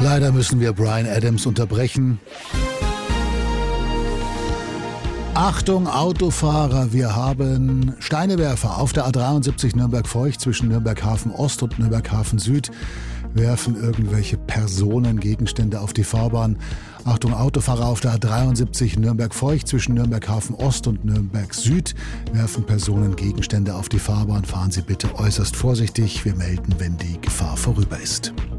Leider müssen wir Bryan Adams unterbrechen. Achtung Autofahrer, wir haben Steinewerfer auf der A73 Nürnberg-Feucht zwischen Nürnberg-Hafen Ost und Nürnberg-Hafen Süd. Werfen irgendwelche Personen Gegenstände auf die Fahrbahn. Achtung Autofahrer auf der A73 Nürnberg-Feucht zwischen Nürnberg-Hafen Ost und Nürnberg Süd. Werfen Personen Gegenstände auf die Fahrbahn. Fahren Sie bitte äußerst vorsichtig. Wir melden, wenn die Gefahr vorüber ist.